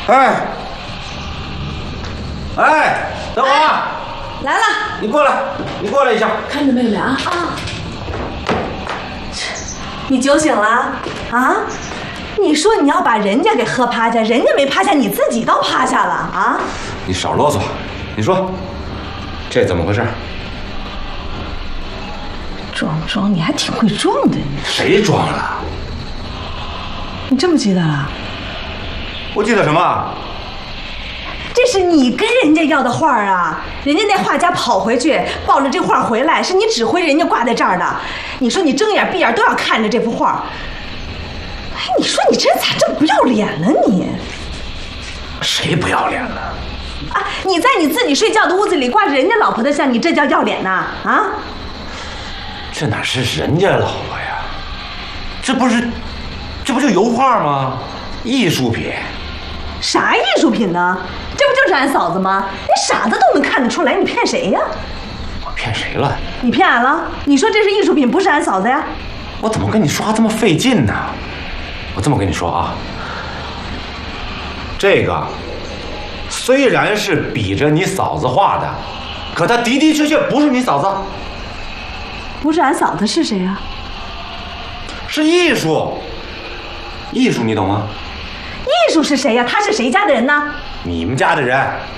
哎，哎，等会儿， 来了， 你过来，你过来一下。 看着妹妹啊啊！你酒醒了啊？你说你要把人家给喝趴下，人家没趴下，你自己倒趴下了啊？ 你少啰嗦，你说，这怎么回事？ 装，你还挺会装的你。 谁装了？ 你这么记得了？ 我记得什么？ 这是你跟人家要的画啊！人家那画家跑回去抱着这画回来，是你指挥人家挂在这儿的。你说你睁眼闭眼都要看着这幅画。哎，你说你这人咋这么不要脸呢你？ 谁不要脸了？ 啊！你在你自己睡觉的屋子里挂着人家老婆的像，你这叫要脸呐？啊！ 这哪是人家老婆呀？这不就油画吗？艺术品。 啥艺术品呢？这不就是俺嫂子吗？你傻子都能看得出来，你骗谁呀？ 我骗谁了？ 你骗俺了？你说这是艺术品，不是俺嫂子呀？ 我怎么跟你说话这么费劲呢？我这么跟你说啊，这个虽然是比着你嫂子画的，可它的的确确不是你嫂子。 不是俺嫂子是谁呀？ 是艺术，艺术你懂吗？ 艺术是谁呀？他是谁家的人呢？ 你们家的人。